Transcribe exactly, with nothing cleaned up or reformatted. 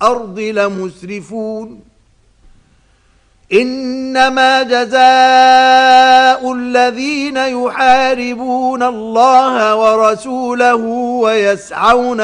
الأرض لمسرفون إنما جزاء الذين يحاربون الله ورسوله ويسعون